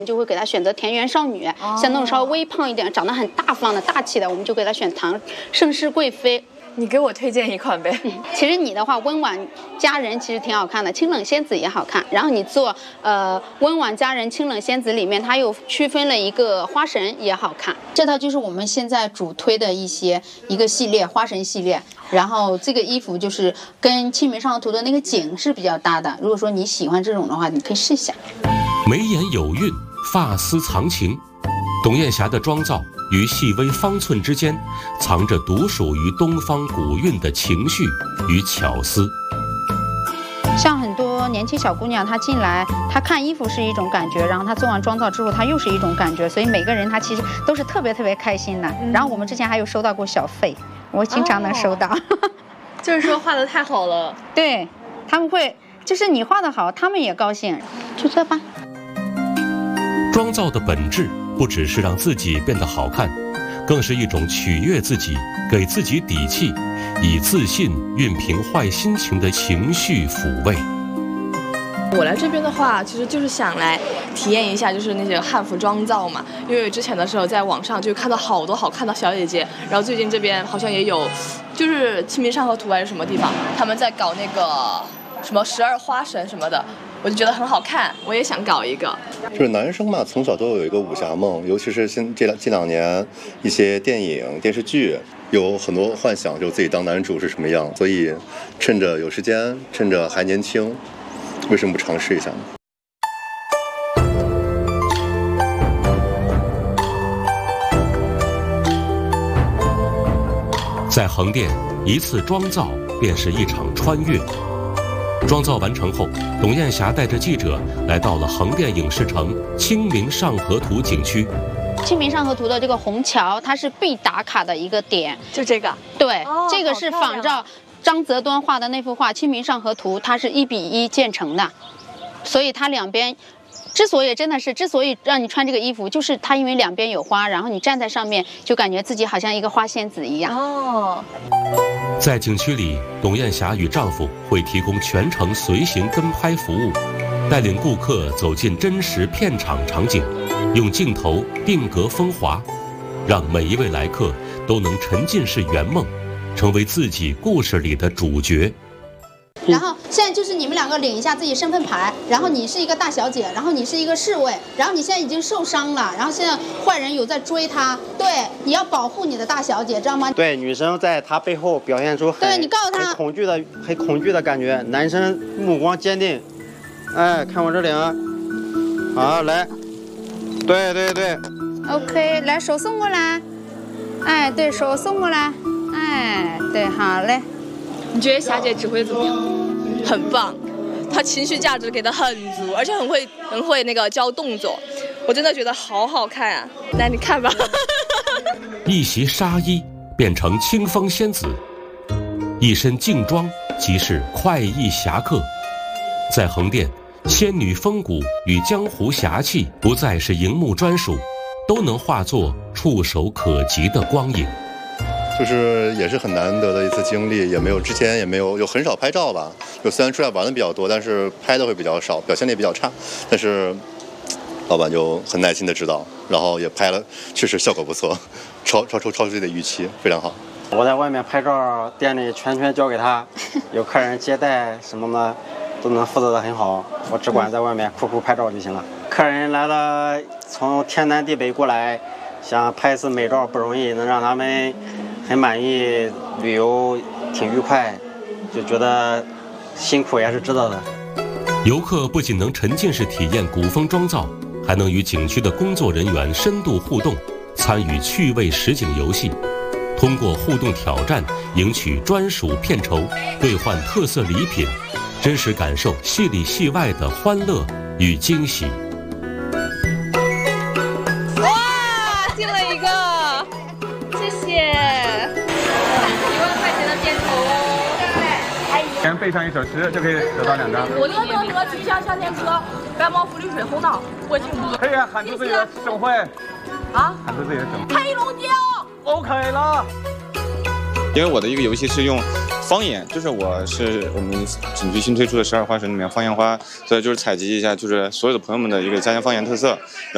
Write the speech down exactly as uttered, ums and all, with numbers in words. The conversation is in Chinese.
就会给她选择田园少女，哦、像那种稍微微胖一点、长得很大方的、大气的，我们就给她选唐盛世贵妃。 你给我推荐一款呗。 嗯、其实你的话，温婉佳人其实挺好看的，清冷仙子也好看。然后你做呃温婉佳人、清冷仙子里面，它又区分了一个花神也好看。这套就是我们现在主推的一些一个系列花神系列。然后这个衣服就是跟《清明上河图》的那个景是比较搭的。如果说你喜欢这种的话，你可以试一下。 眉眼有韵，发丝藏情。董艳霞的妆造于细微方寸之间，藏着独属于东方古韵的情绪与巧思。 像很多年轻小姑娘，她进来，她看衣服是一种感觉，然后她做完妆造之后，她又是一种感觉，所以每个人她其实都是特别特别开心的。嗯、然后我们之前还有收到过小费，我经常能收到。哦、 就是说画得太好了， 对，他们会，就是你画得好，他们也高兴。就这吧。 妆造的本质不只是让自己变得好看，更是一种取悦自己、给自己底气，以自信熨平坏心情的情绪抚慰。 我来这边的话，其实就是想来体验一下，就是那些汉服妆造嘛。因为之前的时候在网上就看到好多好看的小姐姐，然后最近这边好像也有，就是《清明上河图》还是什么地方，他们在搞那个什么十二花神什么的。我就觉得很好看，我也想搞一个。 就是男生嘛，从小都有一个武侠梦，尤其是现这两近两年一些电影电视剧，有很多幻想，就自己当男主是什么样。所以，趁着有时间，趁着还年轻，为什么不尝试一下呢？ 在横店，一次妆造便是一场穿越。妆造完成后，董艳霞带着记者来到了横店影视城清明上河图景区。 清明上河图的这个虹桥，它是必打卡的一个点。 就这个？ 对， 哦、 这个是仿照张择端画的那幅画《清明上河图》，它是一比一建成的，所以它两边。之所以真的是，之所以让你穿这个衣服，就是它因为两边有花，然后你站在上面就感觉自己好像一个花仙子一样。 哦。 在景区里，董艳霞与丈夫会提供全程随行跟拍服务，带领顾客走进真实片场场景，用镜头定格风华，让每一位来客都能沉浸式圆梦，成为自己故事里的主角。 然后现在就是你们两个领一下自己身份牌，然后你是一个大小姐，然后你是一个侍卫，然后你现在已经受伤了，然后现在坏人有在追她，对，你要保护你的大小姐，知道吗？ 对，女生在她背后表现出很对你告诉她很恐惧的很恐惧的感觉，男生目光坚定，哎，看我这里啊，好来，对对对 ，OK， 来手送过来，哎，对手送过来，哎，对，好嘞。 你觉得霞姐指挥怎么样？很棒，她情绪价值给的很足，而且很会很会那个教动作，我真的觉得好好看啊！来你看吧。 一袭纱衣变成清风仙子，一身劲装即是快意侠客。在横店，仙女风骨与江湖侠气不再是荧幕专属，都能化作触手可及的光影。 就是也是很难得的一次经历，也没有之前也没有有很少拍照吧，就虽然出来玩的比较多，但是拍的会比较少，表现力也比较差，但是老板就很耐心的指导，然后也拍了，确实效果不错，超超出超出自己的预期，非常好。 我在外面拍照，店里全权交给他，有客人接待什么的都能负责的很好，我只管在外面酷酷拍照就行了。客人来了，从天南地北过来，想拍一次美照不容易，能让他们很满意，旅游挺愉快，就觉得辛苦也是值得的。 游客不仅能沉浸式体验古风妆造，还能与景区的工作人员深度互动，参与趣味实景游戏，通过互动挑战赢取专属片酬，兑换特色礼品，真实感受戏里戏外的欢乐与惊喜。 哇，进了一个，谢谢。一万块钱的片酬哦。 先背上一首诗就可以得到两张。 我得得得，吉祥向天歌，白毛浮绿水红岛，我请不。 可以啊，喊出自己的省会。 啊？ 喊出自己的省会。 黑龙江。 OK 了。 因为我的一个游戏是用方言，就是我是我们景区新推出的十二花神里面方言花，所以就是采集一下就是所有的朋友们的一个家乡方言特色。